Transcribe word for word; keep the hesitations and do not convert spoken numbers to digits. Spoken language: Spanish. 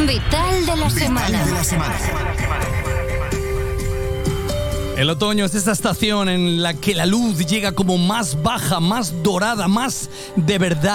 Vital de la semana. Vital de la semana. El otoño es esta estación en la que la luz llega como más baja, más dorada, más de verdad.